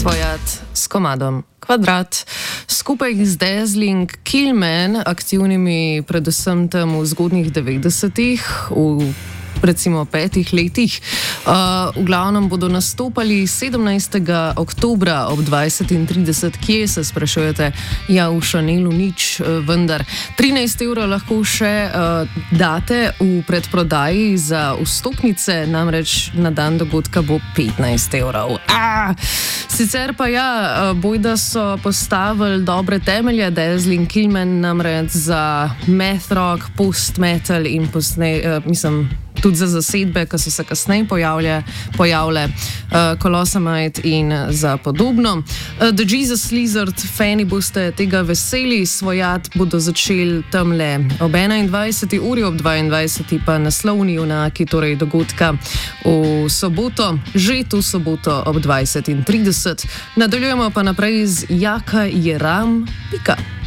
Svojat s komadom Kvadrat, skupaj z Dazzling Killman, aktivnimi predvsem tam v zgodnjih 90-ih, v recimo 5 letih. V glavnem bodo nastopali 17. oktobra ob 20:30. Kje se sprašujete? Ja, v Chanelu nič, vendar 13 evrov lahko še date v predprodaji za vstopnice, namreč na dan dogodka bo 15 evrov. Sicer pa ja, bojda so postavili dobre temelje, Dazzling Killman namreč za math rock, post-metal in tudi za zasedbe, ki so se kasneje pojavile, Colossamite in za podobno. The Jesus Lizard, fani boste tega veseli, svojat bodo začeli tamle ob 21. uri, ob 22. pa naslovni junaki, torej dogodka v soboto, že to soboto ob 20:30. Nadaljujemo pa naprej z Jaka Jeram.